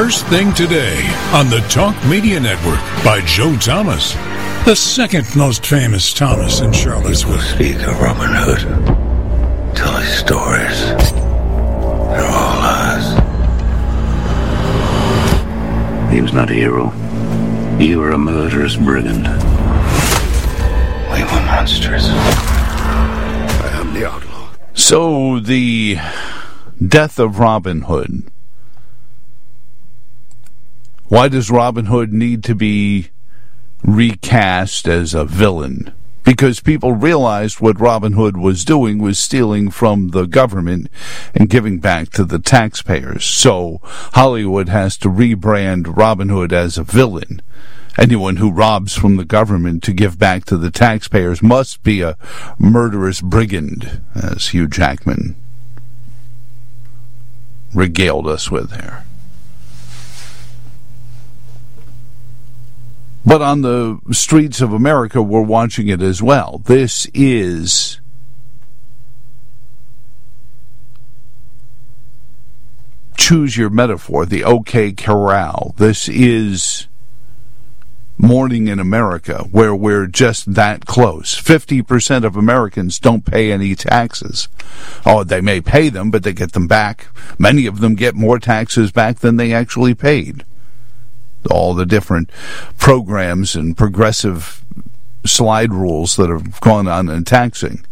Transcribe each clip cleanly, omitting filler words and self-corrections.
First Thing Today on the Talk Media Network by Joe Thomas, the second most famous Thomas in Charlottesville. People speak of Robin Hood, tell his stories. They're all lies. He was not a hero. You were a murderous brigand. We were monsters. I am the outlaw. So, the death of Robin Hood. Why does Robin Hood need to be recast as a villain? Because people realized what Robin Hood was doing was stealing from the government and giving back to the taxpayers. So Hollywood has to rebrand Robin Hood as a villain. Anyone who robs from the government to give back to the taxpayers must be a murderous brigand, as Hugh Jackman regaled us with there. But on the streets of America, we're watching it as well. This is choose your metaphor, the OK Corral. This is Morning in America, where we're just that close. 50% of Americans don't pay any taxes. Oh, they may pay them, but they get them back. Many of them get more taxes back than they actually paid. All the different programs and progressive slide rules that have gone on in taxing.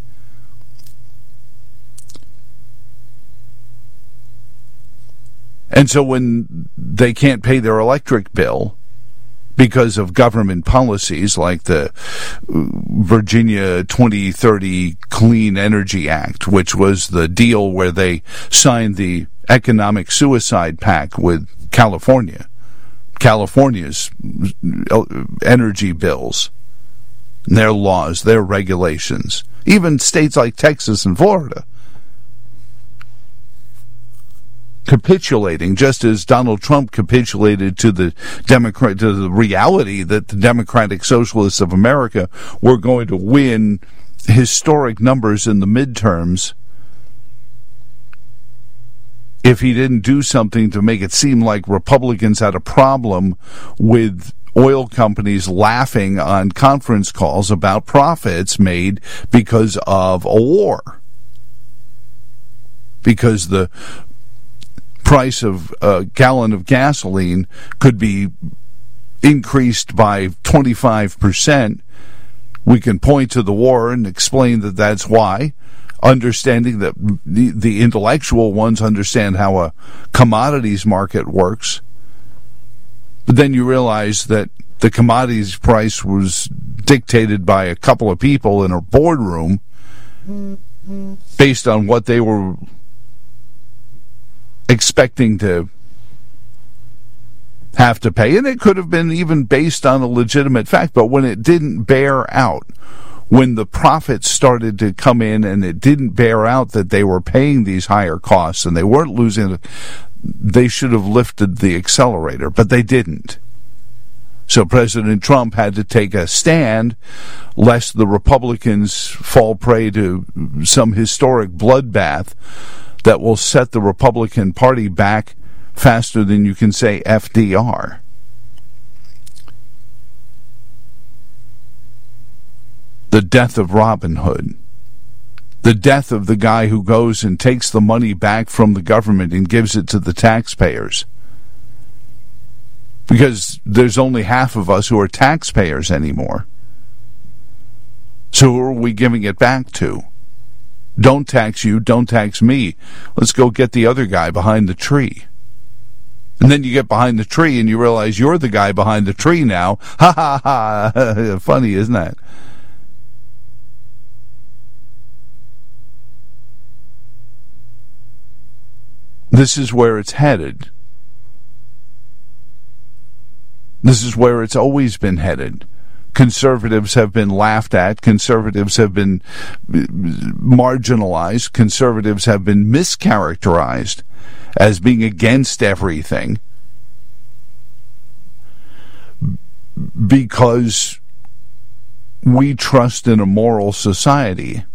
And so when they can't pay their electric bill because of government policies like the Virginia 2030 Clean Energy Act, which was the deal where they signed the economic suicide pact with California's energy bills, their laws, their regulations, even states like Texas and Florida, capitulating, just as Donald Trump capitulated to the reality that the Democratic Socialists of America were going to win historic numbers in the midterms if he didn't do something to make it seem like Republicans had a problem with oil companies laughing on conference calls about profits made because of a war. Because the price of a gallon of gasoline could be increased by 25%. We can point to the war and explain that that's why. Understanding that the intellectual ones understand how a commodities market works. But then you realize that the commodities price was dictated by a couple of people in a boardroom based on what they were expecting to have to pay. And it could have been even based on a legitimate fact. But when it didn't bear out, when the profits started to come in and it didn't bear out that they were paying these higher costs and they weren't losing it, they should have lifted the accelerator, but they didn't. So President Trump had to take a stand lest the Republicans fall prey to some historic bloodbath that will set the Republican Party back faster than you can say FDR. The death of Robin Hood. The death of the guy who goes and takes the money back from the government and gives it to the taxpayers. Because there's only half of us who are taxpayers anymore. So who are we giving it back to? Don't tax you, don't tax me. Let's go get the other guy behind the tree. And then you get behind the tree and you realize you're the guy behind the tree now. Ha ha ha. Funny, isn't that? This is where it's headed. This is where it's always been headed. Conservatives have been laughed at. Conservatives have been marginalized. Conservatives have been mischaracterized as being against everything because we trust in a moral society.